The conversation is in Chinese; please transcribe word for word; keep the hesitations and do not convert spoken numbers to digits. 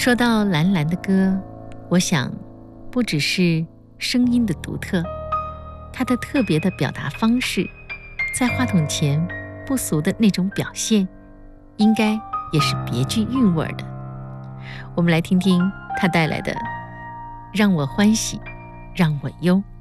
说到蓝蓝的歌，我想不只是声音的独特，它的特别的表达方式，在话筒前不俗的那种表现，应该也是别具韵味的。我们来听听他带来的《让我欢喜让我忧》。